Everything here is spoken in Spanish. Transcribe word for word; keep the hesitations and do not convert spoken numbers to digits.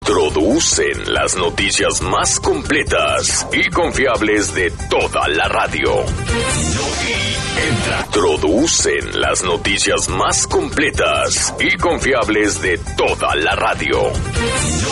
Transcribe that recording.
Introducen las noticias más completas y confiables de toda la radio. Introducen las noticias más completas y confiables de toda la radio.